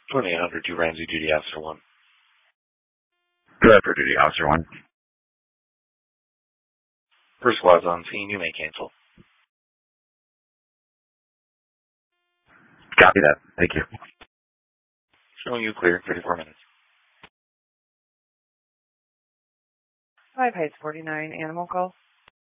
2800 to Ramsey Duty Officer 1. Good for Duty Officer 1. First squad's on scene. You may cancel. Copy that. Thank you. Showing you clear in 34 minutes. 5 Heights 49, animal call.